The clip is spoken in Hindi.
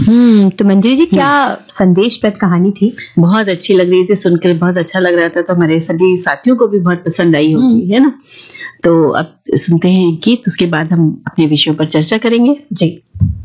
तो मंजरी जी क्या संदेशप्रद कहानी थी? बहुत अच्छी लग रही थी, सुनकर बहुत अच्छा लग रहा था, तो हमारे सभी साथियों को भी बहुत पसंद आई होगी, है ना? तो अब सुनते हैं गीत, उसके बाद हम अपने विषयों पर चर्चा करेंगे। जी।